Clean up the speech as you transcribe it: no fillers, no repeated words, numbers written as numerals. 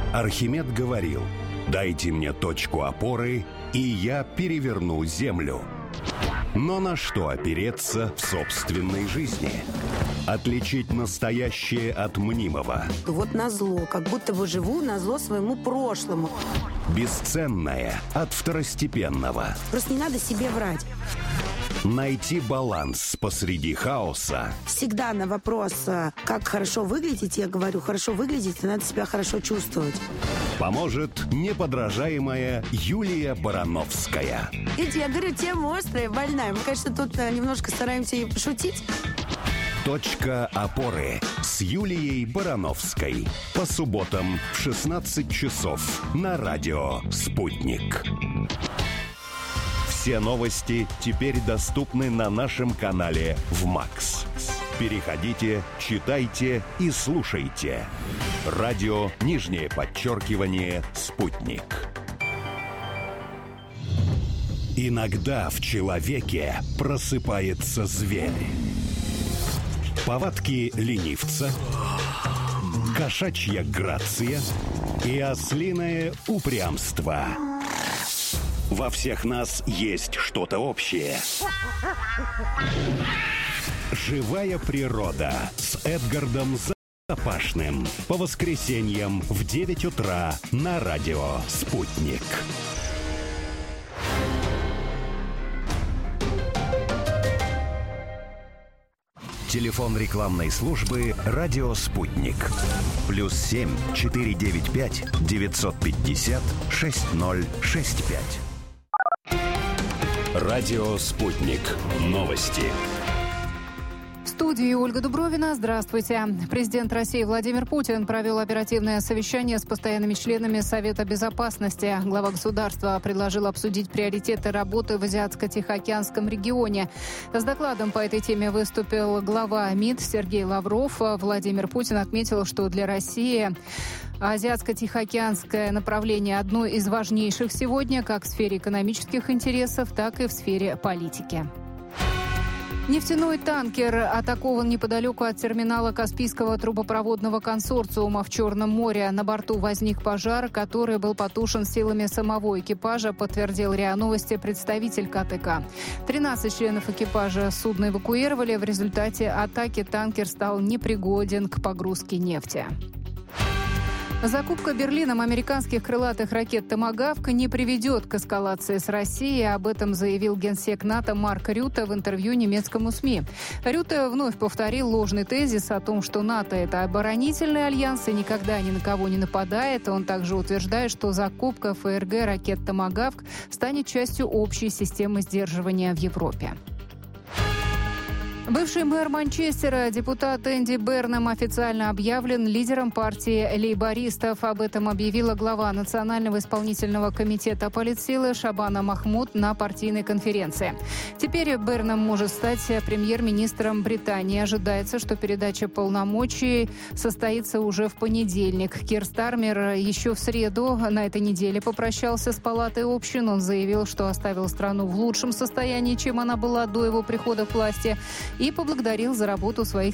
Архимед говорил: «Дайте мне точку опоры, и я переверну землю». Но на что опереться в собственной жизни? Отличить настоящее от мнимого. Вот назло, как будто бы живу назло своему прошлому. Бесценное от второстепенного. Просто не надо себе врать. Найти баланс посреди хаоса. Всегда на вопрос, как хорошо выглядеть, я говорю, хорошо выглядеть, надо себя хорошо чувствовать. Поможет неподражаемая Юлия Барановская. Видите, я говорю, тема острая, больная. Мы, конечно, тут немножко стараемся и пошутить. Точка опоры с Юлией Барановской. По субботам в 16 часов на радио «Спутник». Все новости теперь доступны на нашем канале в МАКС. Переходите, читайте и слушайте. Радио _, «Спутник». Иногда в человеке просыпается зверь. Повадки ленивца, кошачья грация и ослиное упрямство. Во всех нас есть что-то общее. «Живая природа» с Эдгардом Запашным. По воскресеньям в 9 утра на радио «Спутник». Телефон рекламной службы «Радио Спутник». +7 495 950 6065. Радио «Спутник». Новости. В студии Ольга Дубровина. Здравствуйте. Президент России Владимир Путин провел оперативное совещание с постоянными членами Совета Безопасности. Глава государства предложил обсудить приоритеты работы в Азиатско-Тихоокеанском регионе. С докладом по этой теме выступил глава МИД Сергей Лавров. Владимир Путин отметил, что для России Азиатско-Тихоокеанское направление одно из важнейших сегодня как в сфере экономических интересов, так и в сфере политики. Нефтяной танкер атакован неподалеку от терминала Каспийского трубопроводного консорциума в Черном море. На борту возник пожар, который был потушен силами самого экипажа, подтвердил РИА Новости представитель КТК. 13 членов экипажа судна эвакуировали. В результате атаки танкер стал непригоден к погрузке нефти. Закупка Берлином американских крылатых ракет «Томагавк» не приведет к эскалации с Россией. Об этом заявил генсек НАТО Марк Рютте в интервью немецкому СМИ. Рютте вновь повторил ложный тезис о том, что НАТО – это оборонительный альянс и никогда ни на кого не нападает. Он также утверждает, что закупка ФРГ ракет «Томагавк» станет частью общей системы сдерживания в Европе. Бывший мэр Манчестера, депутат Энди Бернам, официально объявлен лидером партии лейбористов. Об этом объявила глава Национального исполнительного комитета политсилы Шабана Махмуд на партийной конференции. Теперь Бернам может стать премьер-министром Британии. Ожидается, что передача полномочий состоится уже в понедельник. Кир Стармер еще в среду на этой неделе попрощался с Палатой общин. Он заявил, что оставил страну в лучшем состоянии, чем она была до его прихода к власти, и поблагодарил за работу своих